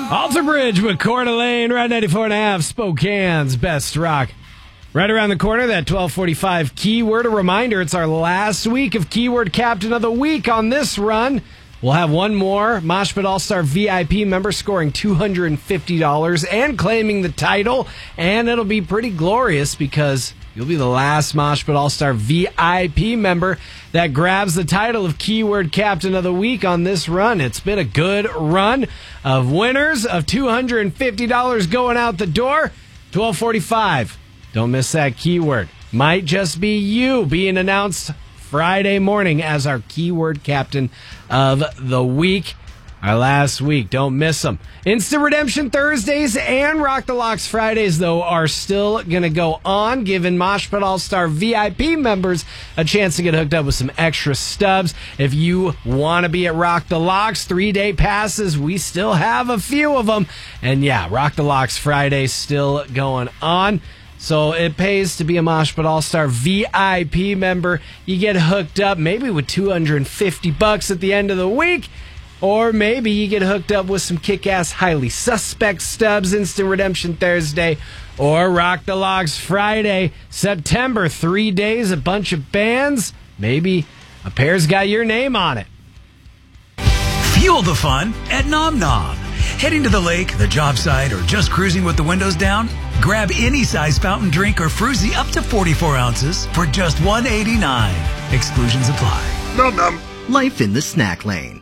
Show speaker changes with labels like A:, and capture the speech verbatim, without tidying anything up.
A: Alter Bridge with Coeur d'Alene, Red ninety-four and a half, Spokane's best rock. Right around the corner, that twelve forty-five keyword. A reminder, it's our last week of Keyword Captain of the Week on this run. We'll have one more Mosh Pit All-Star V I P member scoring two hundred fifty dollars and claiming the title. And it'll be pretty glorious because you'll be the last Mosh Pit All-Star V I P member that grabs the title of Keyword Captain of the Week on this run. It's been a good run of winners of two hundred fifty dollars going out the door. twelve forty-five. Don't miss that keyword. Might just be you being announced Friday morning as our Keyword Captain of the Week. Our last week. Don't miss them. Instant Redemption Thursdays and Rock the Locks Fridays, though, are still going to go on, giving Mosh Pit All-Star V I P members a chance to get hooked up with some extra stubs. If you want to be at Rock the Locks, three-day passes, we still have a few of them. And yeah, Rock the Locks Fridays still going on. So it pays to be a Mosh Pit All-Star V I P member. You get hooked up maybe with two hundred fifty bucks at the end of the week. Or maybe you get hooked up with some kick-ass Highly Suspect stubs, Instant Redemption Thursday, or Rock the Locks Friday, September. Three days, a bunch of bands. Maybe a pair's got your name on it.
B: Fuel the fun at Nom Nom. Heading to the lake, the job site, or just cruising with the windows down? Grab any size fountain drink or fruzy up to forty-four ounces for just one eighty-nine. Exclusions apply.
C: Nom Nom. Life in the snack lane.